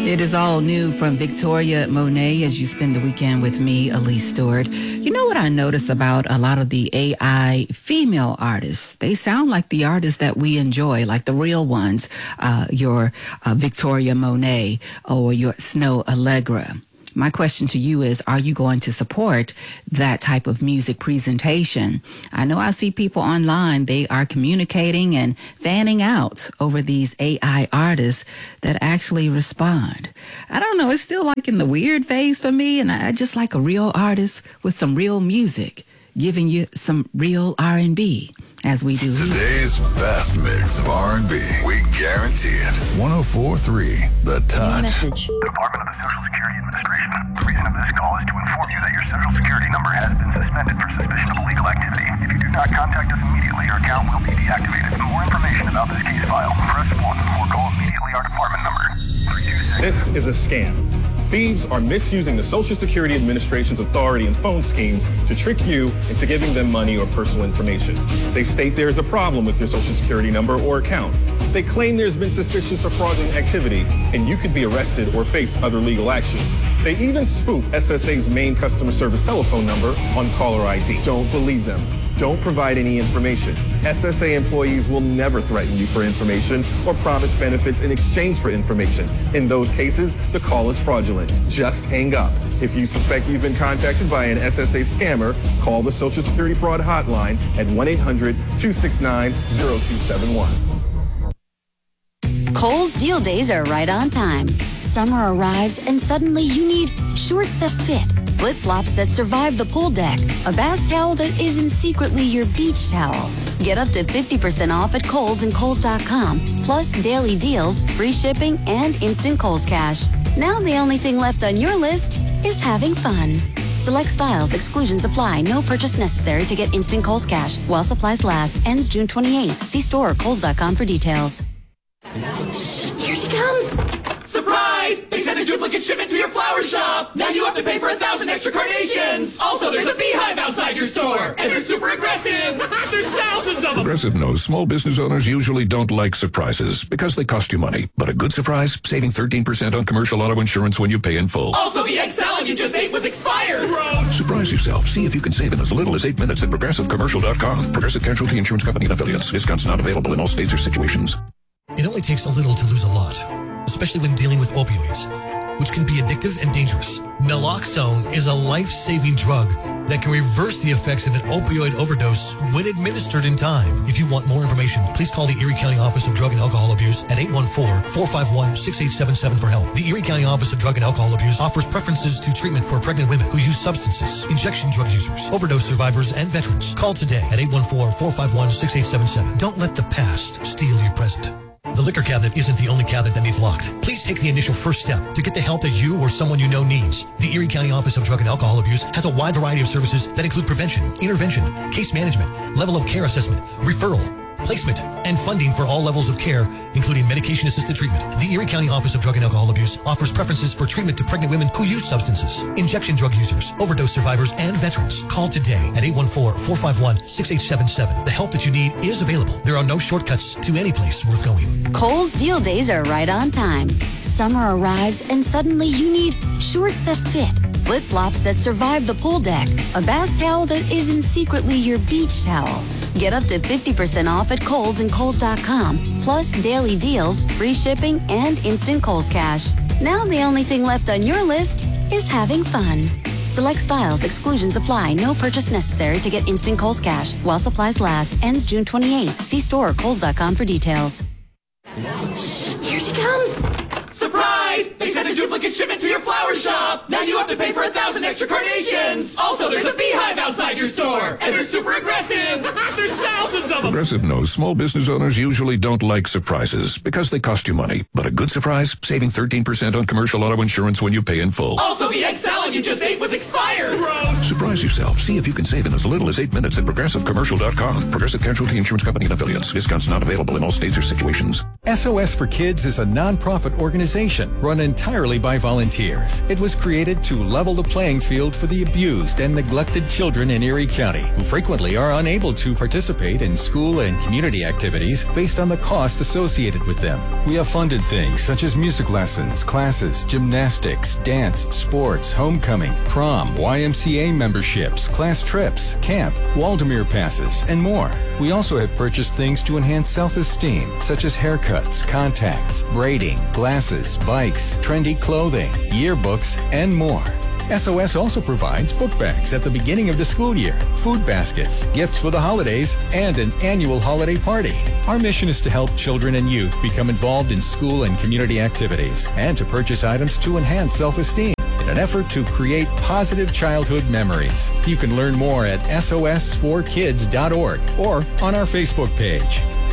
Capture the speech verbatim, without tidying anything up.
It is all new from Victoria Monet as you spend the weekend with me, Elise Stewart. You know what I notice about a lot of the A I female artists? They sound like the artists that we enjoy, like the real ones, uh, your uh, Victoria Monet or your Snow Allegra. My question to you is, are you going to support that type of music presentation? I know I see people online, they are communicating and fanning out over these A I artists that actually respond. I don't know, it's still like in the weird phase for me, and I just like a real artist with some real music, giving you some real R and B. As we do today's best mix of R and B. We guarantee it. one oh four point three The Touch. Message. Department of the Social Security Administration. The reason of this call is to inform you that your Social Security number has been suspended for suspicion of illegal activity. If you do not contact us immediately, your account will be deactivated. For more information about this case file, press one or call immediately our department number. three two six. This is a scam. Thieves are misusing the Social Security Administration's authority and phone schemes to trick you into giving them money or personal information. They state there is a problem with your Social Security number or account. They claim there's been suspicious or fraudulent activity, and you could be arrested or face other legal action. They even spoof S S A's main customer service telephone number on caller I D. Don't believe them. Don't provide any information. S S A employees will never threaten you for information or promise benefits in exchange for information. In those cases, the call is fraudulent. Just hang up. If you suspect you've been contacted by an S S A scammer, call the Social Security Fraud Hotline at one eight hundred two six nine zero two seven one. Kohl's deal days are right on time. Summer arrives and suddenly you need shorts that fit, flip-flops that survive the pool deck, a bath towel that isn't secretly your beach towel. Get up to fifty percent off at Kohl's and Kohl's dot com, plus daily deals, free shipping, and instant Kohl's Cash. Now the only thing left on your list is having fun. Select styles, exclusions apply. No purchase necessary to get instant Kohl's Cash while supplies last. Ends June twenty-eighth. See store or Kohl's dot com for details. Shh, here she comes. Surprise! They sent a duplicate shipment to your flower shop. Now you have to pay for a thousand extra carnations. Also, there's a beehive outside your store. And they're super aggressive. There's thousands of them. Progressive knows small business owners usually don't like surprises because they cost you money. But a good surprise, saving thirteen percent on commercial auto insurance when you pay in full. Also, the egg salad you just ate was expired. Gross. Surprise yourself. See if you can save in as little as eight minutes at progressive commercial dot com. Progressive Casualty Insurance Company and affiliates. Discounts not available in all states or situations. It only takes a little to lose a lot, especially when dealing with opioids, which can be addictive and dangerous. Naloxone is a life-saving drug that can reverse the effects of an opioid overdose when administered in time. If you want more information, please call the Erie County Office of Drug and Alcohol Abuse at eight one four, four five one, six eight seven seven for help. The Erie County Office of Drug and Alcohol Abuse offers preferences to treatment for pregnant women who use substances, injection drug users, overdose survivors, and veterans. Call today at eight one four, four five one, six eight seven seven. Don't let the past steal your present. The liquor cabinet isn't the only cabinet that needs locked. Please take the initial first step to get the help that you or someone you know needs. The Erie County Office of Drug and Alcohol Abuse has a wide variety of services that include prevention, intervention, case management, level of care assessment, referral, placement, and funding for all levels of care, including medication-assisted treatment. The Erie County Office of Drug and Alcohol Abuse offers preferences for treatment to pregnant women who use substances, injection drug users, overdose survivors, and veterans. Call today at eight one four, four five one, six eight seven seven. The help that you need is available. There are no shortcuts to any place worth going. Kohl's deal days are right on time. Summer arrives and suddenly you need shorts that fit, flip-flops that survive the pool deck, a bath towel that isn't secretly your beach towel. Get up to fifty percent off at Kohl's and Kohl's dot com, plus daily deals, free shipping, and instant Kohl's Cash. Now the only thing left on your list is having fun. Select styles, exclusions apply. No purchase necessary to get instant Kohl's Cash while supplies last. Ends June twenty-eighth. See store or Kohl's dot com for details. Shh, here she comes. Surprise! They sent a duplicate shipment to your flower shop. Now you have to pay for a thousand extra carnations. Also, there's a beehive outside your store. And they're super aggressive. There's thousands of them. Progressive knows small business owners usually don't like surprises because they cost you money. But a good surprise, saving thirteen percent on commercial auto insurance when you pay in full. Also, the egg salad you just ate was expired. Gross. Surprise yourself. See if you can save in as little as eight minutes at progressive commercial dot com. Progressive Casualty Insurance Company and affiliates. Discounts not available in all states or situations. S O S for Kids is a nonprofit organization run entirely by volunteers. It was created to level the playing field for the abused and neglected children in Erie County, who frequently are unable to participate in school and community activities based on the cost associated with them. We have funded things such as music lessons, classes, gymnastics, dance, sports, homecoming, prom, Y M C A memberships, class trips, camp, Waldemere passes, and more. We also have purchased things to enhance self-esteem, such as haircuts, contacts, braiding, glasses, bikes, trendy clothing, yearbooks, and more. S O S also provides book bags at the beginning of the school year, food baskets, gifts for the holidays, and an annual holiday party. Our mission is to help children and youth become involved in school and community activities and to purchase items to enhance self-esteem in an effort to create positive childhood memories. You can learn more at S O S for kids dot org or on our Facebook page.